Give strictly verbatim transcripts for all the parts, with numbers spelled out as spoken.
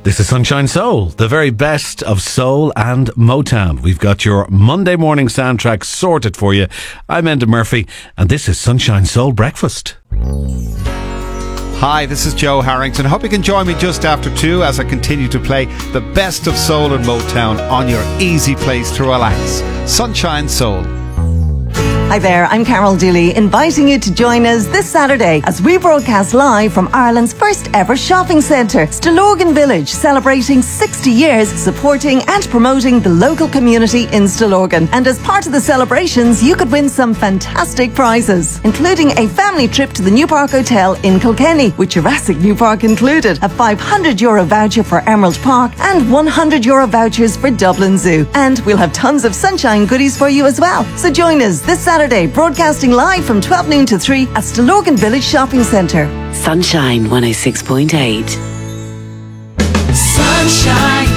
This is Sunshine Soul, the very best of soul and Motown. We've got your Monday morning soundtrack sorted for you. I'm Enda Murphy, and this is Sunshine Soul Breakfast. Hi, this is Joe Harrington. I hope you can join me just after two as I continue to play the best of soul and Motown on your easy place to relax. Sunshine Soul. Hi there, I'm Carol Dooley, inviting you to join us this Saturday as we broadcast live from Ireland's first ever shopping centre, Stillorgan Village, celebrating sixty years supporting and promoting the local community in Stillorgan. And as part of the celebrations, you could win some fantastic prizes, including a family trip to the New Park Hotel in Kilkenny, with Jurassic New Park included, a five hundred euro voucher for Emerald Park, and one hundred euro vouchers for Dublin Zoo. And we'll have tons of sunshine goodies for you as well. So join us this Saturday. Saturday, broadcasting live from twelve noon to three at Stillorgan Village Shopping Centre. Sunshine one oh six point eight. Sunshine.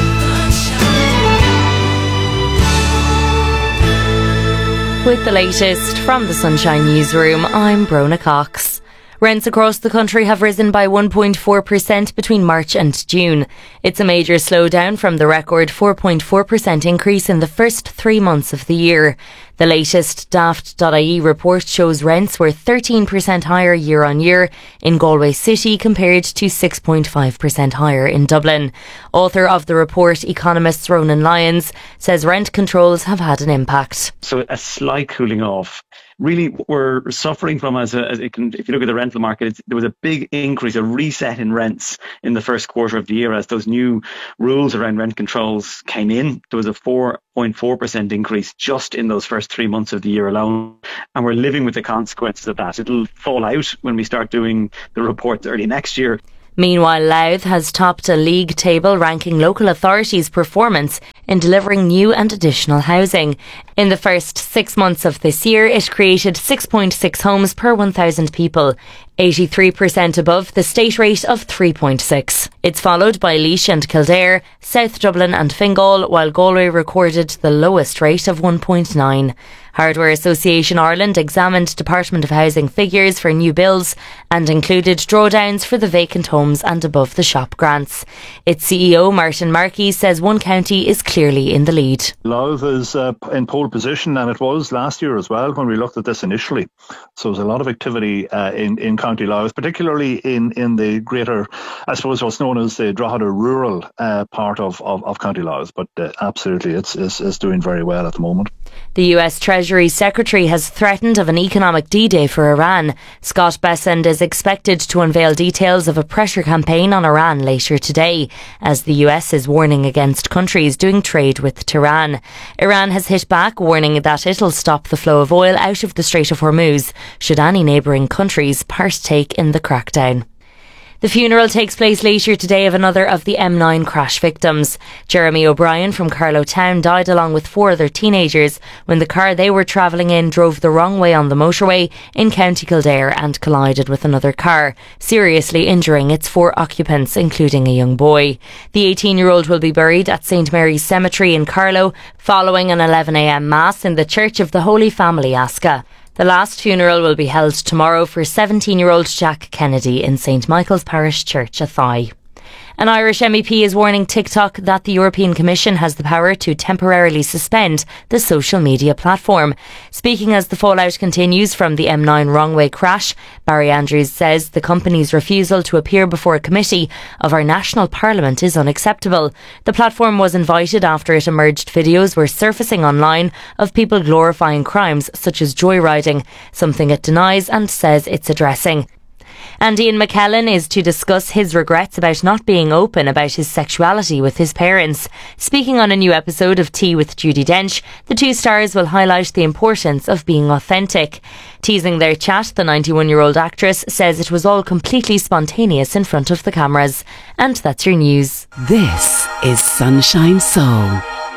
With the latest from the Sunshine Newsroom, I'm Brona Cox. Rents across the country have risen by one point four percent between March and June. It's a major slowdown from the record four point four percent increase in the first three months of the year. The latest daft dot I E report shows rents were thirteen percent higher year on year in Galway City compared to six point five percent higher in Dublin. Author of the report, economist Ronan Lyons, says rent controls have had an impact. So a slight cooling off. Really, what we're suffering from, as, a, as it can, if you look at the rental market, it's, there was a big increase, a reset in rents in the first quarter of the year as those new rules around rent controls came in. There was a four point four percent increase just in those first three months of the year alone. And we're living with the consequences of that. It'll fall out when we start doing the reports early next year. Meanwhile, Louth has topped a league table ranking local authorities' performance in delivering new and additional housing. In the first six months of this year, it created six point six homes per one thousand people, eighty-three percent above the state rate of three point six. It's followed by Laois and Kildare, South Dublin and Fingal, while Galway recorded the lowest rate of one point nine. Hardware Association Ireland examined Department of Housing figures for new builds and included drawdowns for the vacant homes and above the shop grants. Its C E O Martin Markey says one county is clearly in the lead. Louth is uh, in pole position, and it was last year as well when we looked at this initially. So there's a lot of activity uh, in, in County Louth, particularly in, in the greater, I suppose what's known as the Drogheda rural uh, part of, of, of County Louth. But uh, absolutely, it's, it's, it's doing very well at the moment. The U S Treasury Secretary has threatened of an economic D-Day for Iran. Scott Bessent is expected to unveil details of a pressure campaign on Iran later today, as the U S is warning against countries doing trade with Tehran. Iran has hit back, warning that it'll stop the flow of oil out of the Strait of Hormuz should any neighbouring countries partake in the crackdown. The funeral takes place later today of another of the M nine crash victims. Jeremy O'Brien from Carlow Town died along with four other teenagers when the car they were travelling in drove the wrong way on the motorway in County Kildare and collided with another car, seriously injuring its four occupants, including a young boy. The eighteen-year-old will be buried at Saint Mary's Cemetery in Carlow following an eleven a m Mass in the Church of the Holy Family, Asca. The last funeral will be held tomorrow for seventeen-year-old Jack Kennedy in Saint Michael's Parish Church, Athy. An Irish M E P is warning TikTok that the European Commission has the power to temporarily suspend the social media platform. Speaking as the fallout continues from the M nine wrong way crash, Barry Andrews says the company's refusal to appear before a committee of our national parliament is unacceptable. The platform was invited after it emerged videos were surfacing online of people glorifying crimes such as joyriding, something it denies and says it's addressing. And Ian McKellen is to discuss his regrets about not being open about his sexuality with his parents. Speaking on a new episode of Tea with Judi Dench, the two stars will highlight the importance of being authentic. Teasing their chat, the ninety-one-year-old actress says it was all completely spontaneous in front of the cameras. And that's your news. This is Sunshine Soul.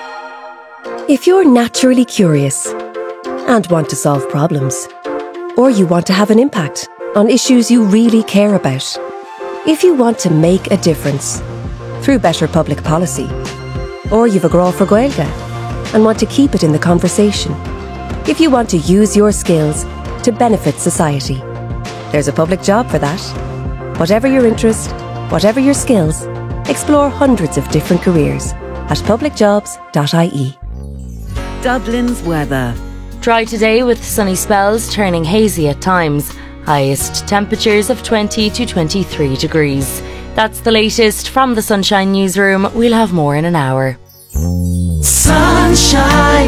If you're naturally curious and want to solve problems, or you want to have an impact on issues you really care about, if you want to make a difference through better public policy, or you've a grá for Gaeilge and want to keep it in the conversation, if you want to use your skills to benefit society, there's a public job for that. Whatever your interest, whatever your skills, Explore hundreds of different careers at public jobs dot I E. Dublin's weather. Dry today with sunny spells turning hazy at times. Highest temperatures of twenty to twenty-three degrees. That's the latest from the Sunshine Newsroom. We'll have more in an hour. Sunshine.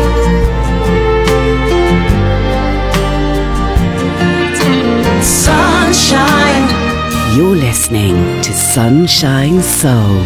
Sunshine. You're listening to Sunshine Soul.